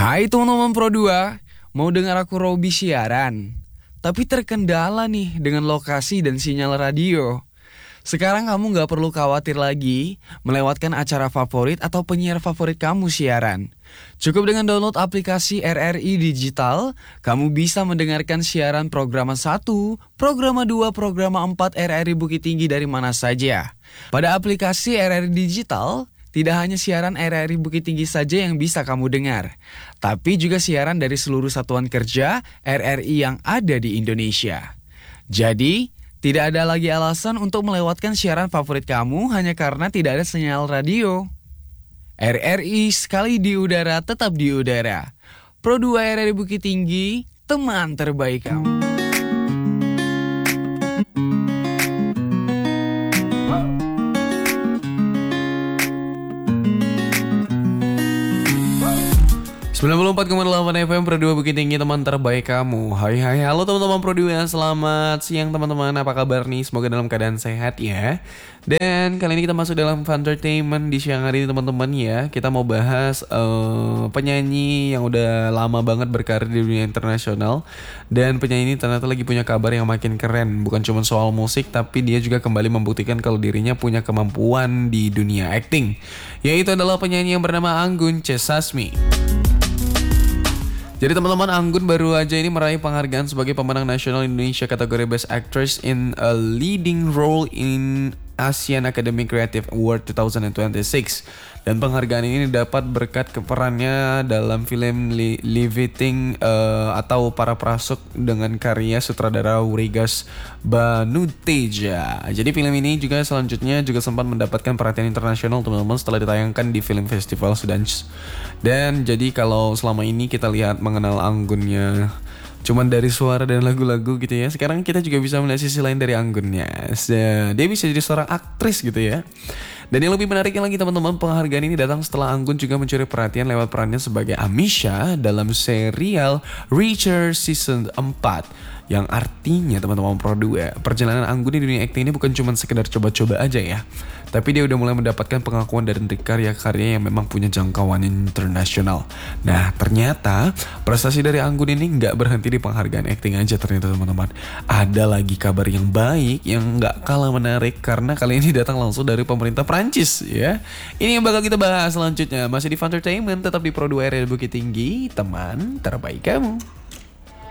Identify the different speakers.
Speaker 1: Hai teman-teman Pro 2, mau dengar aku Robby siaran? Tapi terkendala nih dengan lokasi dan sinyal radio. Sekarang kamu gak perlu khawatir lagi melewatkan acara favorit atau penyiar favorit kamu siaran. Cukup dengan download aplikasi RRI Digital, kamu bisa mendengarkan siaran Programa 1, Programa 2, Programa 4 RRI Bukit Tinggi dari mana saja. Pada aplikasi RRI Digital, tidak hanya siaran RRI Bukit Tinggi saja yang bisa kamu dengar, tapi juga siaran dari seluruh satuan kerja RRI yang ada di Indonesia. Jadi, tidak ada lagi alasan untuk melewatkan siaran favorit kamu hanya karena tidak ada sinyal radio. RRI sekali di udara tetap di udara. Pro 2 RRI Bukit Tinggi, teman terbaik kamu. 94,8 FM Pro 2 Bukit Tinggi, teman terbaik kamu. Hai, halo teman-teman Pro 2, selamat siang teman-teman. Apa kabar nih? Semoga dalam keadaan sehat ya. Dan kali ini kita masuk dalam Funtertainment di siang hari ini teman-teman ya. Kita mau bahas penyanyi yang udah lama banget berkarir di dunia internasional. Dan penyanyi ini ternyata lagi punya kabar yang makin keren. Bukan cuma soal musik, tapi dia juga kembali membuktikan kalau dirinya punya kemampuan di dunia acting. Yaitu adalah penyanyi yang bernama Anggun C. Sasmi. Jadi teman-teman, Anggun baru aja ini meraih penghargaan sebagai pemenang nasional Indonesia kategori Best Actress in a Leading Role in Asian Academy Creative Award 2026. Dan penghargaan ini dapat berkat perannya dalam film Levitating atau Para Prasuk dengan karya sutradara Wrigas Banuteja. Jadi film ini juga selanjutnya juga sempat mendapatkan perhatian internasional teman-teman setelah ditayangkan di Film Festival Sundance. Dan jadi kalau selama ini kita lihat mengenal Anggunnya cuman dari suara dan lagu-lagu gitu ya, sekarang kita juga bisa melihat sisi lain dari Anggunnya. Dia bisa jadi seorang aktris gitu ya. Dan yang lebih menariknya lagi teman-teman, penghargaan ini datang setelah Anggun juga mencuri perhatian lewat perannya sebagai Amisha dalam serial Reacher Season 4. Yang artinya teman-teman Pro 2, perjalanan Anggun di dunia akting ini bukan cuma sekedar coba-coba aja ya, tapi dia udah mulai mendapatkan pengakuan dari karya-karya yang memang punya jangkauan internasional. Nah ternyata prestasi dari Anggun ini gak berhenti di penghargaan akting aja ternyata teman-teman. Ada lagi kabar yang baik yang gak kalah menarik karena kali ini datang langsung dari pemerintah Prancis ya. Ini yang bakal kita bahas selanjutnya. Masih di Funtertainment, tetap di Pro 2 RRI Bukit Tinggi, teman terbaik kamu.